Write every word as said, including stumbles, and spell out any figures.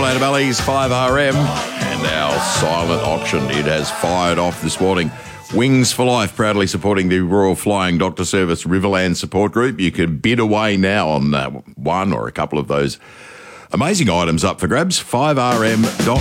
Double Antibodies, five R M, and our silent auction. It has fired off this morning. Wings for Life, proudly supporting the Royal Flying Doctor Service Riverland Support Group. You can bid away now on uh, one or a couple of those amazing items up for grabs. five r m dot